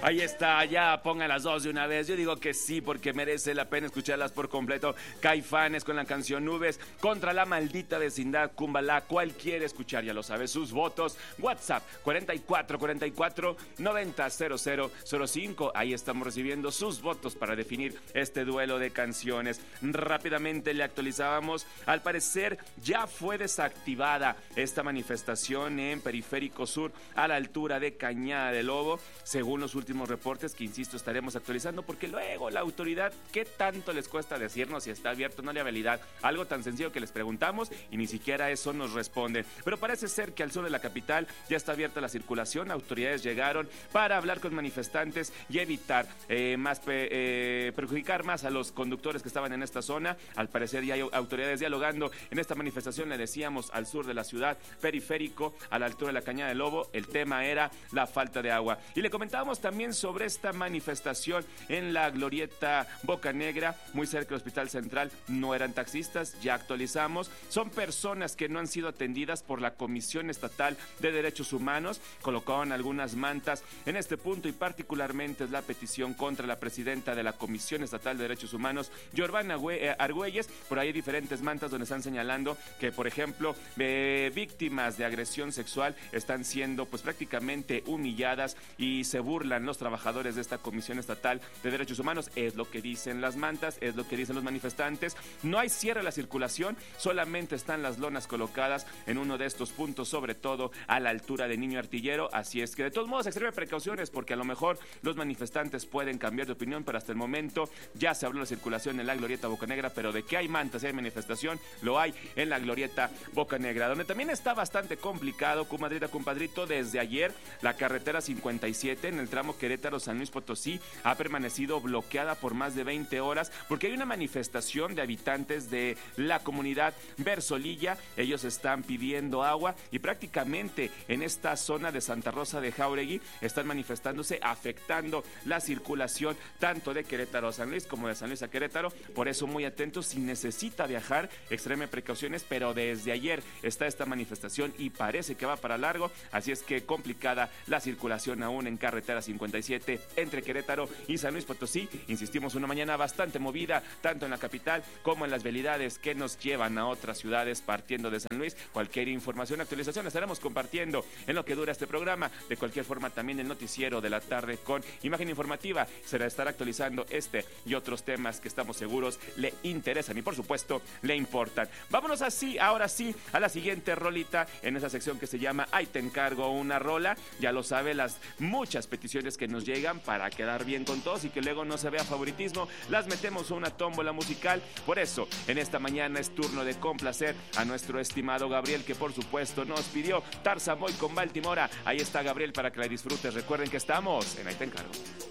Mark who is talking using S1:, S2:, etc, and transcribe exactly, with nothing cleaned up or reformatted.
S1: Ahí está, ya pongan las dos de una vez. Yo digo que sí, porque merece la pena escucharlas por completo. Caifanes con la canción Nubes, contra la maldita vecindad Kumbala. ¿Cuál quiere escuchar? Ya lo sabe, sus votos. WhatsApp cuarenta y cuatro cuarenta y cuatro noventa cero cero cero cinco. Ahí estamos recibiendo sus votos para definir este duelo de canciones. Rápidamente le actualizábamos. Al parecer ya fue desactivada esta manifestación en Periférico Sur, a la altura de Cañada de Lobo, según los últimos reportes que, insisto, estaremos actualizando, porque luego la autoridad, ¿qué tanto les cuesta decirnos si está abierto o no la vialidad? Algo tan sencillo que les preguntamos y ni siquiera eso nos responde. Pero parece ser que al sur de la capital ya está abierta la circulación. Autoridades llegaron para hablar con manifestantes y evitar eh, más eh, perjudicar más a los conductores que estaban en esta zona. Al parecer ya hay autoridades dialogando en esta manifestación, le decíamos, al sur de la ciudad, Periférico, a la altura de la Cañada de Lobo. El tema era la falta de agua. Y le comentábamos también sobre esta manifestación en la glorieta Boca Negra, muy cerca del Hospital Central. No eran taxistas, ya actualizamos. Son personas que no han sido atendidas por la Comisión Estatal de Derechos Humanos. Colocaban algunas mantas en este punto, y particularmente es la petición contra la presidenta de la Comisión Estatal de Derechos Humanos, Giovanna Argüelles. Por ahí hay diferentes mantas donde están señalando que, por ejemplo, eh, víctimas de agresión sexual están siendo pues prácticamente humilladas, y se burlan los trabajadores de esta Comisión Estatal de Derechos Humanos. Es lo que dicen las mantas, es lo que dicen los manifestantes. No hay cierre a la circulación, solamente están las lonas colocadas en uno de estos puntos, sobre todo a la altura de Niño Artillero. Así es que, de todos modos, extreme precauciones, porque a lo mejor los manifestantes pueden cambiar de opinión, pero hasta el momento ya se habló de la circulación en la glorieta Boca Negra, pero de que hay mantas y hay manifestación, lo hay en la glorieta Boca Negra, donde también está bastante complicado, comadrita, compadrito. Desde ayer la carretera cincuenta y siete en el tramo Querétaro-San Luis Potosí ha permanecido bloqueada por más de veinte horas, porque hay una manifestación de habitantes de la comunidad Versolilla. Ellos están pidiendo agua, y prácticamente en esta zona de Santa Rosa de Jáuregui están manifestándose, afectando la circulación tanto de Querétaro a San Luis como de San Luis a Querétaro. Por eso, muy atentos, si necesita viajar, extreme precauciones, pero desde ayer está esta manifestación y parece que va para largo, así es que complicada la circulación aún en carretera cincuenta y siete entre Querétaro y San Luis Potosí. Insistimos, una mañana bastante movida, tanto en la capital como en las vialidades que nos llevan a otras ciudades partiendo de San Luis. Cualquier información, actualización, estaremos compartiendo en lo que dura este programa. De cualquier forma, también el noticiero de la tarde con imagen informativa será estar actualizando este y otros temas que estamos seguros le interesan y, por supuesto, le importan. Vámonos así, ahora sí, a la siguiente rolita en esa sección que se llama Ahí te encargo una rola. Ya lo sabe, las muchas peticiones que nos llegan para quedar bien con todos y que luego no se vea favoritismo, las metemos a una tómbola musical. Por eso, en esta mañana es turno de complacer a nuestro estimado Gabriel, que por supuesto nos pidió Tarzan Boy con Baltimora. Ahí está Gabriel para que la disfrutes. Recuerden que estamos en Ahí te encargo.